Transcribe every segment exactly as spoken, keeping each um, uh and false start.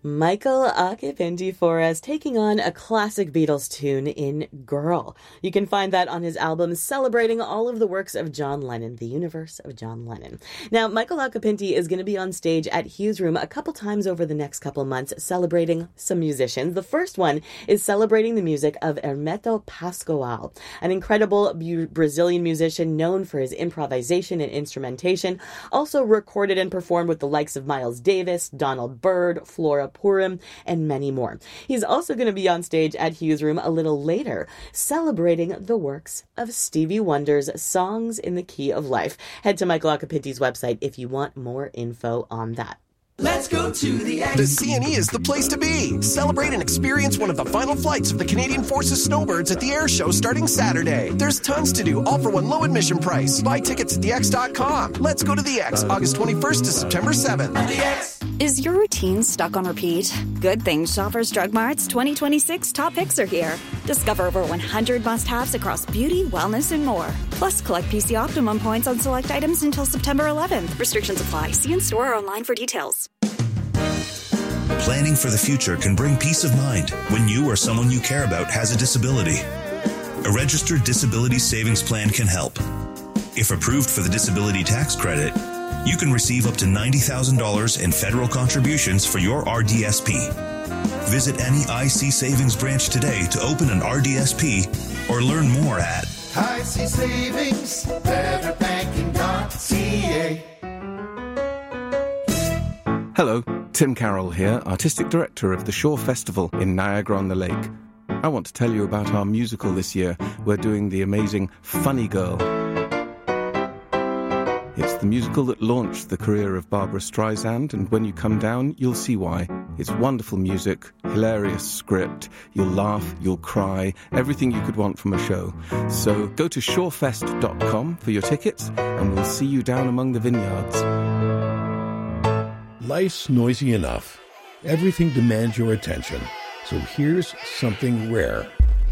Michael Occhipinti for us, taking on a classic Beatles tune in Girl. You can find that on his album celebrating all of the works of John Lennon, the universe of John Lennon. Now, Michael Occhipinti is going to be on stage at Hughes Room a couple times over the next couple months, celebrating some musicians. The first one is celebrating the music of Hermeto Pascoal, an incredible bu- Brazilian musician known for his improvisation and instrumentation, also recorded and performed with the likes of Miles Davis, Donald Byrd, Flora Purim, and many more. He's also going to be on stage at Hughes Room a little later, celebrating the works of Stevie Wonder's Songs in the Key of Life. Head to Michael Occhipinti's website if you want more info on that. Let's go to the X. The C N E is the place to be. Celebrate and experience one of the final flights of the Canadian Forces Snowbirds at the air show starting Saturday. There's tons to do, all for one low admission price. Buy tickets at the x dot com. Let's go to the X, August twenty-first to September seventh. The X. Is your routine stuck on repeat? Good thing Shoppers Drug Mart's twenty twenty-six top picks are here. Discover over one hundred must-haves across beauty, wellness, and more. Plus, collect P C Optimum points on select items until September eleventh. Restrictions apply. See in-store or online for details. Planning for the future can bring peace of mind when you or someone you care about has a disability. A registered disability savings plan can help. If approved for the disability tax credit, you can receive up to ninety thousand dollars in federal contributions for your R D S P. Visit any I C Savings branch today to open an R D S P or learn more at I C Savings, better banking dot c a. Hello, Tim Carroll here, Artistic Director of the Shore Festival in Niagara-on-the-Lake. I want to tell you about our musical this year. We're doing the amazing Funny Girl. It's the musical that launched the career of Barbara Streisand, and when you come down, you'll see why. It's wonderful music, hilarious script, you'll laugh, you'll cry, everything you could want from a show. So go to shorefest dot com for your tickets, and we'll see you down among the vineyards. Life's noisy enough. Everything demands your attention. So here's something rare.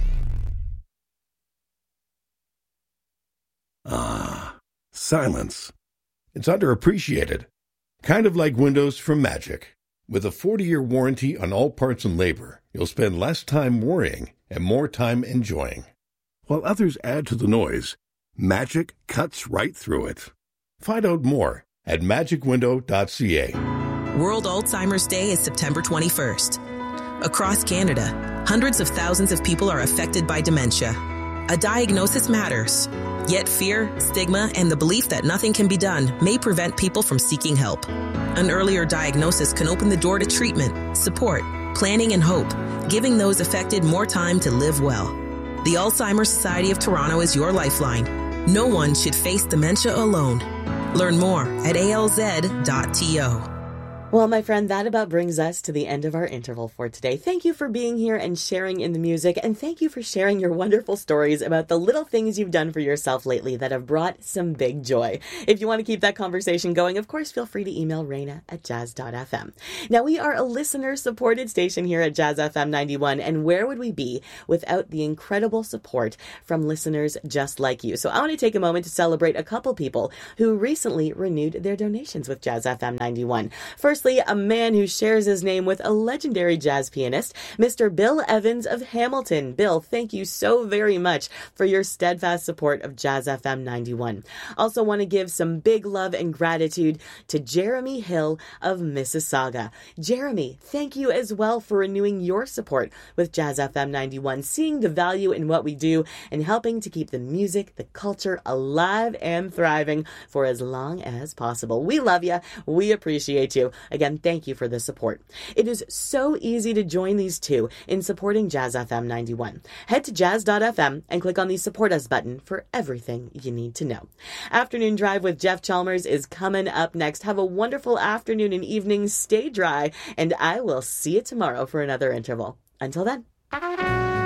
Ah, silence. It's underappreciated. Kind of like windows from Magic. With a forty-year warranty on all parts and labor, you'll spend less time worrying and more time enjoying. While others add to the noise, Magic cuts right through it. Find out more at magic window dot c a. World Alzheimer's Day is September twenty-first. Across Canada, hundreds of thousands of people are affected by dementia. A diagnosis matters. Yet fear, stigma, and the belief that nothing can be done may prevent people from seeking help. An earlier diagnosis can open the door to treatment, support, planning, and hope, giving those affected more time to live well. The Alzheimer's Society of Toronto is your lifeline. No one should face dementia alone. Learn more at a l z dot t o. Well, my friend, that about brings us to the end of our interval for today. Thank you for being here and sharing in the music, and thank you for sharing your wonderful stories about the little things you've done for yourself lately that have brought some big joy. If you want to keep that conversation going, of course, feel free to email Raina at jazz dot f m. Now, we are a listener-supported station here at Jazz F M ninety-one, and where would we be without the incredible support from listeners just like you? So I want to take a moment to celebrate a couple people who recently renewed their donations with Jazz F M ninety-one. First, a man who shares his name with a legendary jazz pianist, Mister Bill Evans of Hamilton. Bill, thank you so very much for your steadfast support of Jazz F M ninety-one. Also want to give some big love and gratitude to Jeremy Hill of Mississauga. Jeremy, thank you as well for renewing your support with Jazz F M ninety-one, seeing the value in what we do and helping to keep the music, the culture alive and thriving for as long as possible. We love you. We appreciate you. Again, thank you for the support. It is so easy to join these two in supporting Jazz F M ninety-one. Head to jazz dot f m and click on the Support Us button for everything you need to know. Afternoon Drive with Jeff Chalmers is coming up next. Have a wonderful afternoon and evening. Stay dry, and I will see you tomorrow for another interval. Until then.